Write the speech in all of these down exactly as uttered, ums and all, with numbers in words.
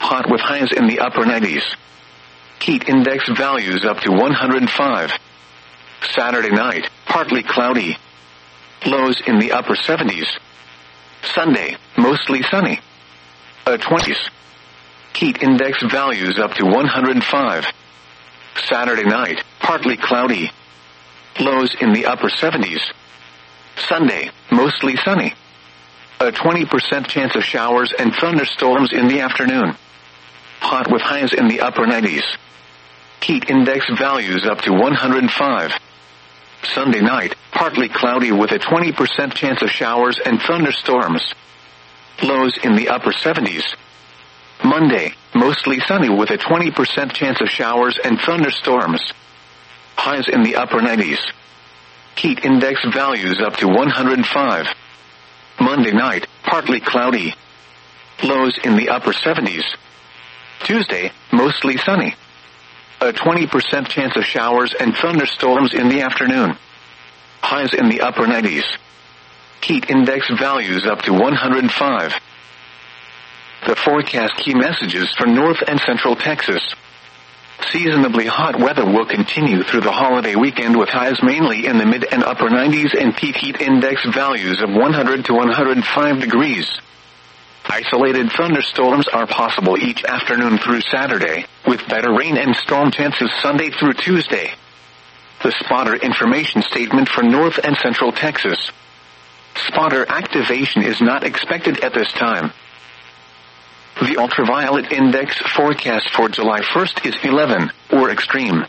hot with highs in the upper nineties. Heat index values up to one hundred five. Saturday night, partly cloudy. Lows in the upper seventies. Sunday, mostly sunny. A twenties. Heat index values up to one hundred five. Saturday night, partly cloudy. Lows in the upper seventies. Sunday, mostly sunny. A twenty percent chance of showers and thunderstorms in the afternoon. Hot with highs in the upper nineties. Heat index values up to one hundred five. Sunday night, partly cloudy with a twenty percent chance of showers and thunderstorms. Lows in the upper seventies. Monday, mostly sunny with a twenty percent chance of showers and thunderstorms. Highs in the upper nineties. Heat index values up to one hundred five. Monday night, partly cloudy. Lows in the upper seventies. Tuesday, mostly sunny. A twenty percent chance of showers and thunderstorms in the afternoon. Highs in the upper nineties. Heat index values up to one hundred five. The forecast key messages for North and Central Texas. Seasonably hot weather will continue through the holiday weekend with highs mainly in the mid and upper nineties and peak heat index values of one hundred to one hundred five degrees. Isolated thunderstorms are possible each afternoon through Saturday, with better rain and storm chances Sunday through Tuesday. The spotter information statement for North and Central Texas. Spotter activation is not expected at this time. The ultraviolet index forecast for July first is eleven, or extreme.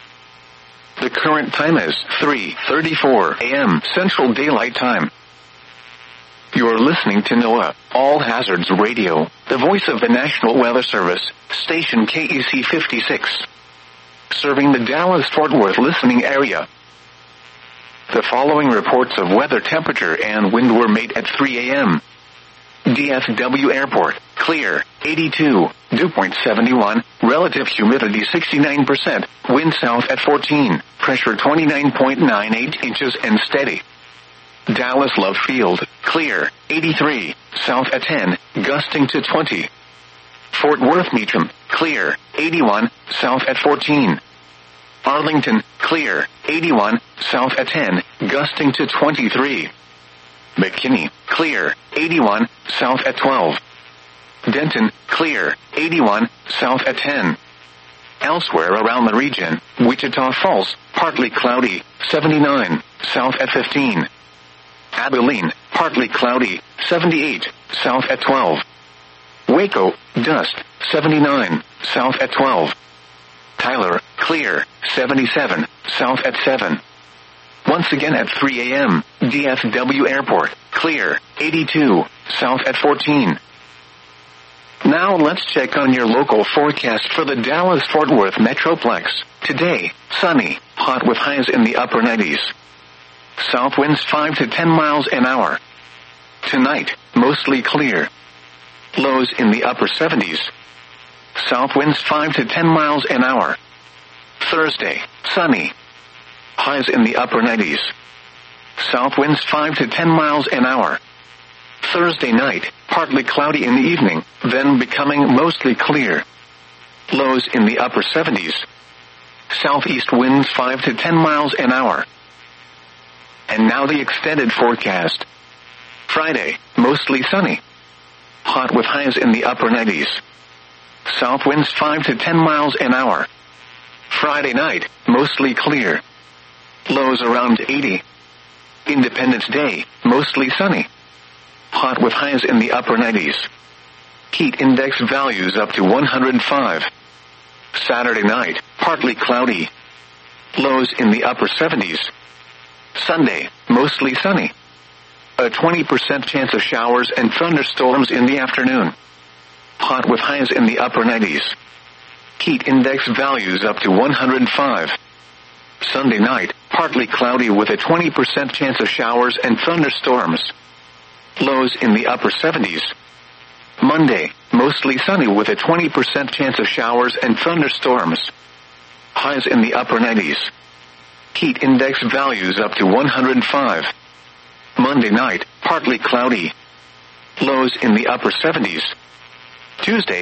The current time is three thirty-four a m Central Daylight Time. You're listening to NOAA, All Hazards Radio, the voice of the National Weather Service, station K E C fifty-six. Serving the Dallas-Fort Worth listening area. The following reports of weather temperature and wind were made at three a m D F W Airport, clear, eighty-two, dew point seventy-one, relative humidity sixty-nine percent, wind south at fourteen, pressure twenty-nine point nine eight inches and steady. Dallas Love Field, clear, eighty-three, south at ten, gusting to twenty. Fort Worth Meacham, clear, eighty-one, south at fourteen. Arlington, clear, eighty-one, south at ten, gusting to twenty-three. McKinney, clear, eighty-one, south at twelve. Denton, clear, eighty-one, south at ten. Elsewhere around the region, Wichita Falls, partly cloudy, seventy-nine, south at fifteen. Abilene, partly cloudy, seventy-eight, south at twelve. Waco, dust, seventy-nine, south at twelve. Tyler, clear, seventy-seven, south at seven. Once again at three a m, D F W Airport, clear, eighty-two, south at fourteen. Now let's check on your local forecast for the Dallas-Fort Worth Metroplex. Today, sunny, hot with highs in the upper nineties. South winds five to ten miles an hour. Tonight, mostly clear. Lows in the upper seventies. South winds five to ten miles an hour. Thursday, sunny. Highs in the upper nineties. South winds five to ten miles an hour. Thursday night, partly cloudy in the evening, then becoming mostly clear. Lows in the upper seventies. Southeast winds five to ten miles an hour. And now the extended forecast. Friday, mostly sunny. Hot with highs in the upper nineties. South winds five to ten miles an hour. Friday night, mostly clear. Lows around eighty. Independence Day, mostly sunny. Hot with highs in the upper nineties. Heat index values up to one hundred five. Saturday night, partly cloudy. Lows in the upper seventies. Sunday, mostly sunny. A twenty percent chance of showers and thunderstorms in the afternoon. Hot with highs in the upper nineties. Heat index values up to one hundred five. Sunday night, partly cloudy with a twenty percent chance of showers and thunderstorms. Lows in the upper seventies. Monday, mostly sunny with a twenty percent chance of showers and thunderstorms. Highs in the upper nineties. Heat index values up to one hundred five. Monday night, partly cloudy. Lows in the upper seventies. Tuesday,